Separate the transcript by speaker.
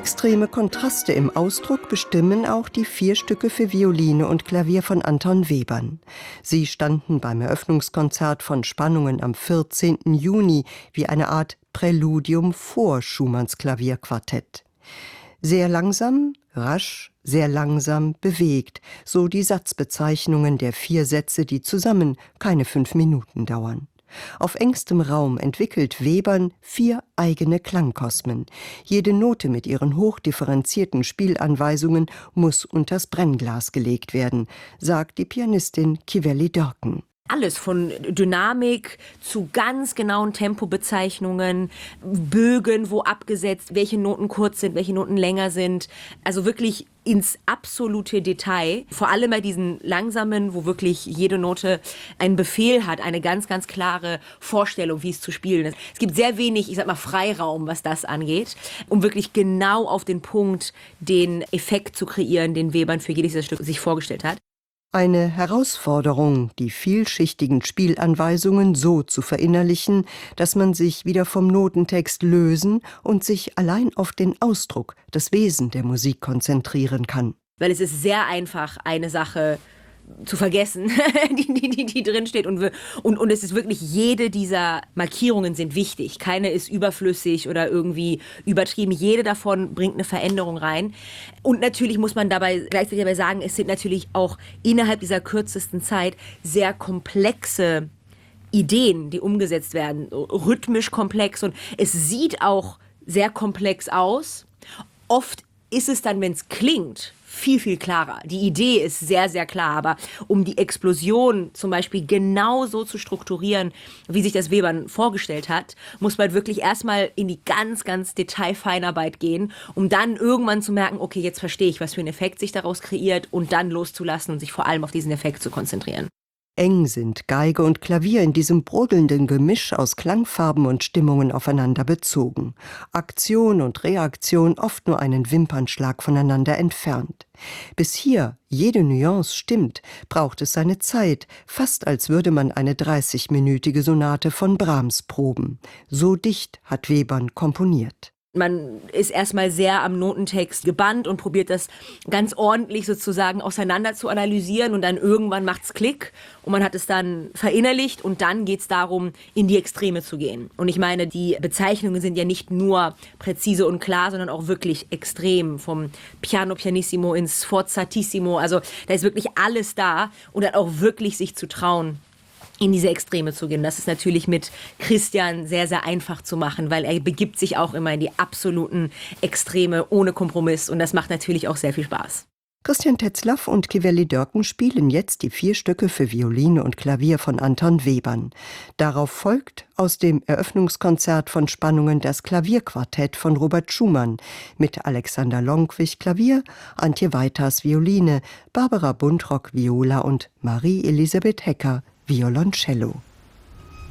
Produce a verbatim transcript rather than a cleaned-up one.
Speaker 1: Extreme Kontraste im Ausdruck bestimmen auch die vier Stücke für Violine und Klavier von Anton Webern. Sie standen beim Eröffnungskonzert von Spannungen am vierzehnten Juni wie eine Art Präludium vor Schumanns Klavierquartett. Sehr langsam, rasch, sehr langsam, bewegt, so die Satzbezeichnungen der vier Sätze, die zusammen keine fünf Minuten dauern. Auf engstem Raum entwickelt Webern vier eigene Klangkosmen. Jede Note mit ihren hochdifferenzierten Spielanweisungen muss unters Brennglas gelegt werden, sagt die Pianistin Kiveli Dörken.
Speaker 2: Alles von Dynamik zu ganz genauen Tempobezeichnungen, Bögen, wo abgesetzt, welche Noten kurz sind, welche Noten länger sind. Also wirklich ins absolute Detail. Vor allem bei diesen langsamen, wo wirklich jede Note einen Befehl hat, eine ganz, ganz klare Vorstellung, wie es zu spielen ist. Es gibt sehr wenig, ich sag mal, Freiraum, was das angeht, um wirklich genau auf den Punkt den Effekt zu kreieren, den Webern für jedes dieser Stück sich vorgestellt hat.
Speaker 1: Eine Herausforderung, die vielschichtigen Spielanweisungen so zu verinnerlichen, dass man sich wieder vom Notentext lösen und sich allein auf den Ausdruck, das Wesen der Musik konzentrieren kann.
Speaker 2: Weil es ist sehr einfach, eine Sache zu vergessen, die, die, die, die drin steht. Und, und, und es ist wirklich, jede dieser Markierungen sind wichtig. Keine ist überflüssig oder irgendwie übertrieben. Jede davon bringt eine Veränderung rein. Und natürlich muss man dabei gleichzeitig dabei sagen, es sind natürlich auch innerhalb dieser kürzesten Zeit sehr komplexe Ideen, die umgesetzt werden. Rhythmisch komplex. Und es sieht auch sehr komplex aus. Oft ist es dann, wenn es klingt, viel, viel klarer. Die Idee ist sehr, sehr klar, aber um die Explosion zum Beispiel genau so zu strukturieren, wie sich das Webern vorgestellt hat, muss man wirklich erstmal in die ganz, ganz Detailfeinarbeit gehen, um dann irgendwann zu merken, okay, jetzt verstehe ich, was für ein Effekt sich daraus kreiert und dann loszulassen und sich vor allem auf diesen Effekt zu konzentrieren.
Speaker 1: Eng sind Geige und Klavier in diesem brodelnden Gemisch aus Klangfarben und Stimmungen aufeinander bezogen. Aktion und Reaktion oft nur einen Wimpernschlag voneinander entfernt. Bis hier jede Nuance stimmt, braucht es seine Zeit, fast als würde man eine dreißigminütige Sonate von Brahms proben. So dicht hat Webern komponiert.
Speaker 2: Man ist erstmal sehr am Notentext gebannt und probiert das ganz ordentlich sozusagen auseinander zu analysieren und dann irgendwann macht's Klick und man hat es dann verinnerlicht und dann geht's darum, in die Extreme zu gehen. Und ich meine, die Bezeichnungen sind ja nicht nur präzise und klar, sondern auch wirklich extrem, vom Piano Pianissimo ins Sforzatissimo, also da ist wirklich alles da und dann auch wirklich sich zu trauen, in diese Extreme zu gehen. Das ist natürlich mit Christian sehr, sehr einfach zu machen, weil er begibt sich auch immer in die absoluten Extreme ohne Kompromiss und das macht natürlich auch sehr viel Spaß.
Speaker 1: Christian Tetzlaff und Kiveli Dörken spielen jetzt die vier Stücke für Violine und Klavier von Anton Webern. Darauf folgt aus dem Eröffnungskonzert von Spannungen das Klavierquartett von Robert Schumann mit Alexander Lonkwich Klavier, Antje Weiters Violine, Barbara Buntrock Viola und Marie Elisabeth Hecker Violoncello.